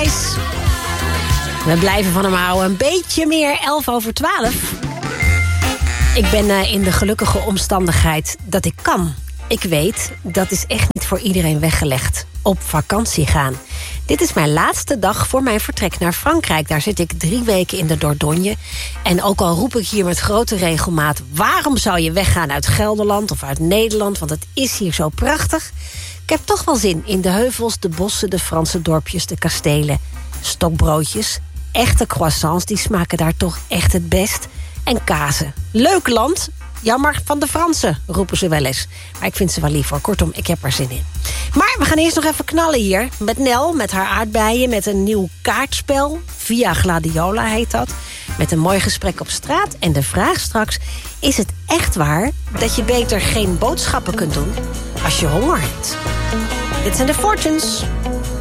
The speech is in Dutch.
Voice. We blijven van hem houden. Een beetje meer 11:12. Ik ben in de gelukkige omstandigheid dat ik kan. Ik weet, dat is echt niet voor iedereen weggelegd. Op vakantie gaan. Dit is mijn laatste dag voor mijn vertrek naar Frankrijk. Daar zit ik 3 weken in de Dordogne. En ook al roep ik hier met grote regelmaat... waarom zou je weggaan uit Gelderland of uit Nederland? Want het is hier zo prachtig. Ik heb toch wel zin in de heuvels, de bossen, de Franse dorpjes, de kastelen. Stokbroodjes, echte croissants, die smaken daar toch echt het best. En kazen. Leuk land, jammer van de Fransen, roepen ze wel eens. Maar ik vind ze wel lief hoor. Kortom, ik heb er zin in. Maar we gaan eerst nog even knallen hier. Met Nel, met haar aardbeien, met een nieuw kaartspel. Via Gladiola heet dat. Met een mooi gesprek op straat. En de vraag straks, is het echt waar dat je beter geen boodschappen kunt doen als je honger hebt? Dit zijn de Fortunes.